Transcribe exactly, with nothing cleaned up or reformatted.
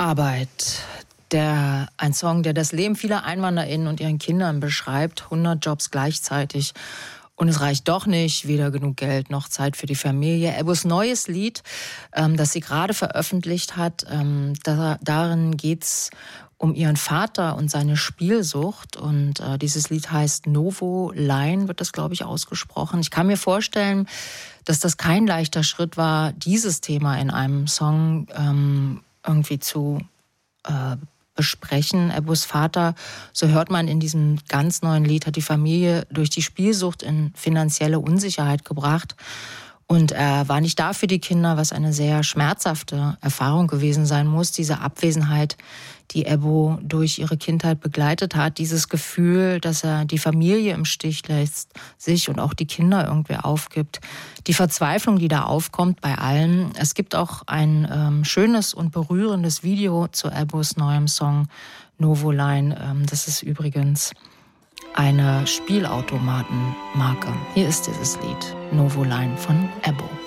Arbeit. Der, ein Song, der das Leben vieler EinwanderInnen und ihren Kindern beschreibt. hundert Jobs gleichzeitig. Und es reicht doch nicht, weder genug Geld noch Zeit für die Familie. Ebbos neues Lied, ähm, das sie gerade veröffentlicht hat, ähm, da, darin geht's um ihren Vater und seine Spielsucht. Und äh, dieses Lied heißt Novo Line, wird das, glaube ich, ausgesprochen. Ich kann mir vorstellen, dass das kein leichter Schritt war, dieses Thema in einem Song ähm, irgendwie zu äh, besprechen. Ebbos Vater, so hört man in diesem ganz neuen Lied, hat die Familie durch die Spielsucht in finanzielle Unsicherheit gebracht. Und er war nicht da für die Kinder, was eine sehr schmerzhafte Erfahrung gewesen sein muss. Diese Abwesenheit, die Ebbo durch ihre Kindheit begleitet hat. Dieses Gefühl, dass er die Familie im Stich lässt, sich und auch die Kinder irgendwie aufgibt. Die Verzweiflung, die da aufkommt bei allen. Es gibt auch ein ähm, schönes und berührendes Video zu Ebbos neuem Song Novo Line. Ähm, das ist übrigens eine Spielautomatenmarke. Hier ist dieses Lied Novo Line von Ebbo.